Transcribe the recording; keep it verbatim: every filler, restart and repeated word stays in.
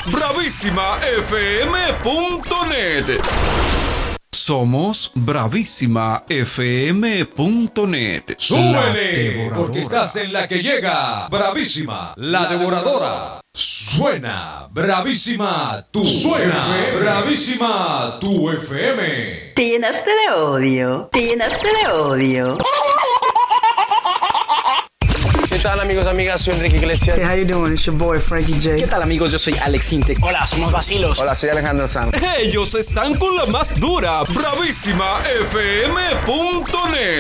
bravísima f m punto net. Somos bravísima f m punto net. ¡Súbele! Porque estás en la que llega. Bravísima, la devoradora. Suena bravísima tu Suena bravísima tu F M. Te llenaste de odio. Te llenaste de odio. ¿Qué tal, amigos, amigas? Soy Enrique Iglesias. Hey, how you doing? It's your boy Frankie J. ¿Qué tal, amigos? Yo soy Alex Intec. Hola, somos Vacilos. Hola, soy Alejandro Sanz. Ellos están con la más dura, bravísima f m punto net.